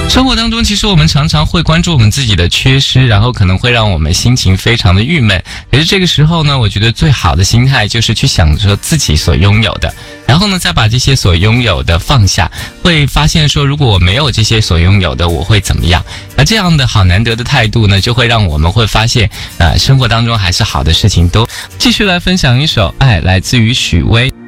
生活当中，其实我们常常会关注我们自己的缺失，然后可能会让我们心情非常的郁闷。可是这个时候呢，我觉得最好的心态就是去想着自己所拥有的，然后呢，再把这些所拥有的放下，会发现说，如果我没有这些所拥有的，我会怎么样？那这样的好难得的态度呢，就会让我们会发现，生活当中还是好的事情多。继续来分享一首《爱》，来自于许巍。